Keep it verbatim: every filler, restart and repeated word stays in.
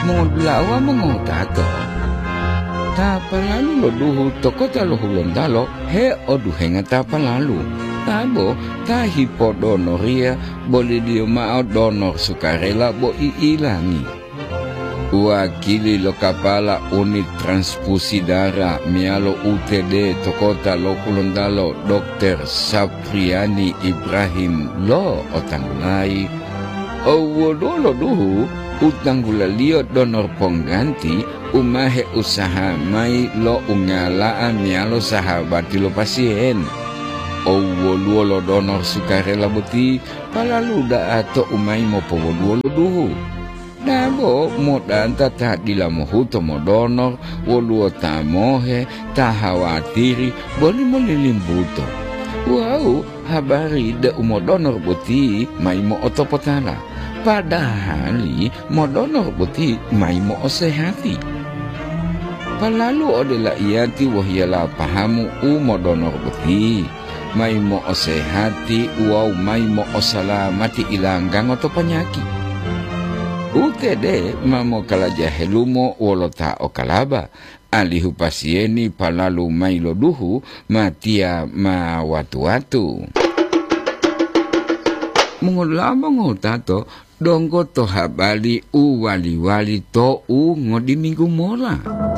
Mongolawa mongotato. Ta palalu lo duhu tokota lo hulondalo he oduhenga ta palalu. Tabo ta hipodonoria boleh dia mau donor sukarela bo iilangi. Wakili lo kapala unit transfusi darah mialo U T D tokota lo hulondalo Dokter Sapriani Ibrahim lo otanggulai. Owodo lo duhu utanggulalio donor pengganti umahe usaha mai lo ungalaan mialo sahabati lo pasien. Owo lo donor sukarela buti palalu da ato umai mo powo lo duhu. Nabo modan tata dila mohuto mo donor woluo tamohe tahawatiri boli mo lilimbuto. Wow, habari da umo donor buti mai mo otopotala. Padahal mo donor buti mai mo osehati. Palalu odela iati wahyala pahamu umo donor buti. Mai mo osehati uau mai mo osalamati ilanggang oto penyakit. U T D mamo kalaja helumo wolota okalaba. Alihu pasieni palalu mai lo duhu matia ma watu-watu. Mengolama ngotato donggo to habali u wali-wali to u ngodi minggu mola.